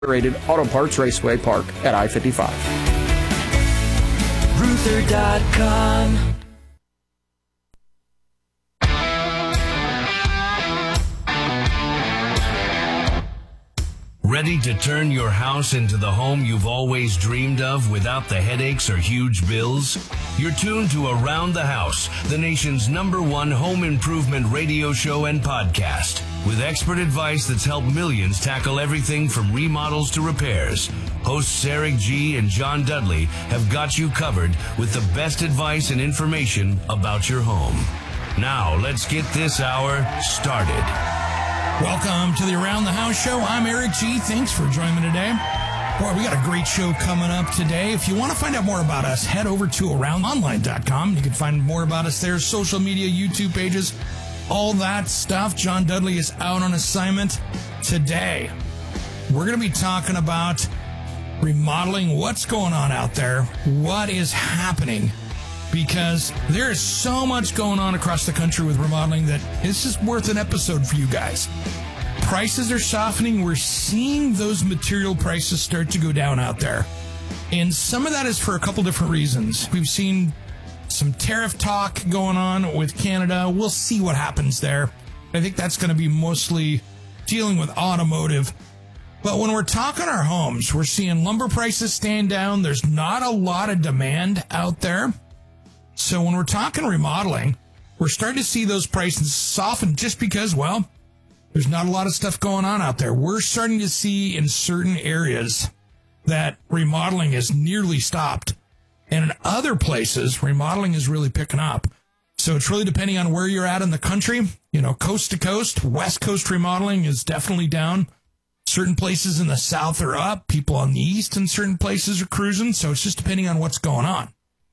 Rated Auto Parts Raceway Park at I-55. Ruther.com. Ready to turn your house into the home you've always dreamed of without the headaches or huge bills? You're tuned to Around the House, the nation's #1 home improvement radio show and podcast, with expert advice that's helped millions tackle everything from remodels to repairs. Hosts Eric G. and John Dudley have got you covered with the best advice and information about your home. Now, let's get this hour started. Welcome to the Around the House show. I'm Eric G. Thanks for joining me today. Boy, we got a great show coming up today. If you want to find out more about us, head over to aroundonline.com. You can find more about us there, social media, YouTube pages, all that stuff. John Dudley is out on assignment today. We're going to be talking about remodeling, what's going on out there, what is happening, because there is so much going on across the country with remodeling that this is worth an episode for you guys. Prices are softening. We're seeing those material prices start to go down out there. And some of that is for a couple different reasons. We've seen some tariff talk going on with Canada. We'll see what happens there. I think that's going to be mostly dealing with automotive. But when we're talking our homes, we're seeing lumber prices staying down. There's not a lot of demand out there. So when we're talking remodeling, we're starting to see those prices soften just because, well, there's not a lot of stuff going on out there. We're starting to see in certain areas that remodeling has nearly stopped. And in other places, remodeling is really picking up. So it's really depending on where you're at in the country. You know, coast to coast, West Coast remodeling is definitely down. Certain places in the South are up. People on the East in certain places are cruising. So it's just depending on what's going on.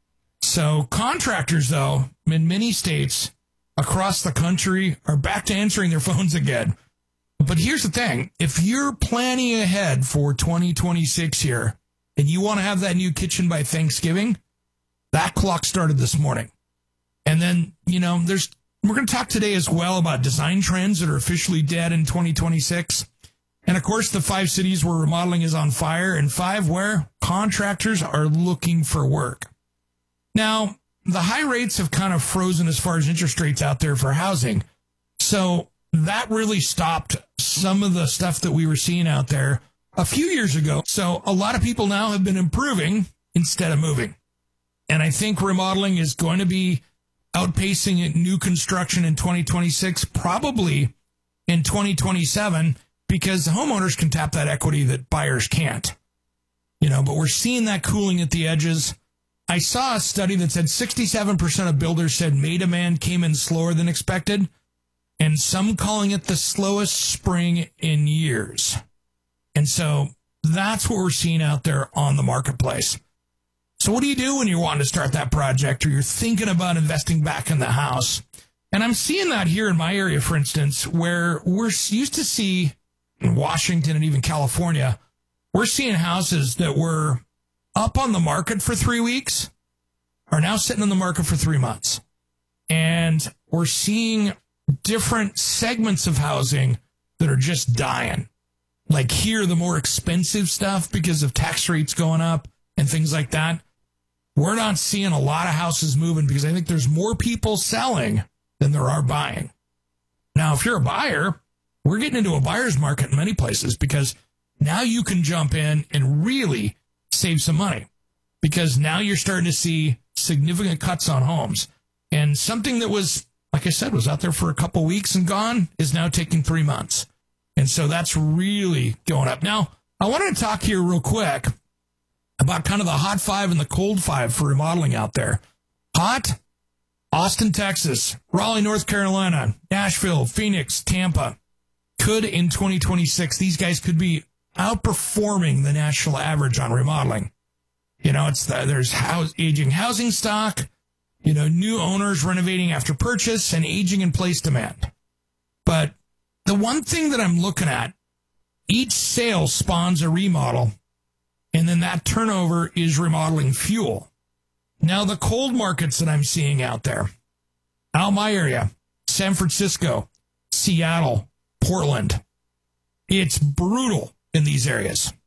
So contractors, though, in many states across the country are back to answering their phones again. But here's the thing. If you're planning ahead for 2026 here and you want to have that new kitchen by Thanksgiving, that clock started this morning. And then, you know, we're going to talk today as well about design trends that are officially dead in 2026. And, of course, the 5 cities where remodeling is on fire and 5 where contractors are looking for work. Now, the high rates have kind of frozen as far as interest rates out there for housing. So that really stopped some of the stuff that we were seeing out there a few years ago. So a lot of people now have been improving instead of moving. And I think remodeling is going to be outpacing new construction in 2026, probably in 2027, because the homeowners can tap that equity that buyers can't. You know, but we're seeing that cooling at the edges. I saw a study that said 67% of builders said May demand came in slower than expected, and some calling it the slowest spring in years. And so that's what we're seeing out there on the marketplace. So what do you do when you're wanting to start that project or you're thinking about investing back in the house? And I'm seeing that here in my area, for instance, where we're used to see in Washington and even California, we're seeing houses that were up on the market for 3 weeks are now sitting on the market for 3 months. And we're seeing different segments of housing that are just dying. Like here, the more expensive stuff because of tax rates going up and things like that. We're not seeing a lot of houses moving because I think there's more people selling than there are buying. Now, if you're a buyer, we're getting into a buyer's market in many places because now you can jump in and really save some money because now you're starting to see significant cuts on homes. And something that was, like I said, was out there for a couple weeks and gone is now taking 3 months. And so that's really going up. Now, I wanted to talk here real quick about kind of the hot 5 and the cold 5 for remodeling out there. Hot, Austin, Texas, Raleigh, North Carolina, Nashville, Phoenix, Tampa. Could in 2026, these guys could be outperforming the national average on remodeling. You know, there's aging housing stock, you know, new owners renovating after purchase and aging in place demand. But the one thing that I'm looking at, each sale spawns a remodel, and then that turnover is remodeling fuel. Now, the cold markets that I'm seeing out there, out my area, San Francisco, Seattle, Portland, it's brutal in these areas.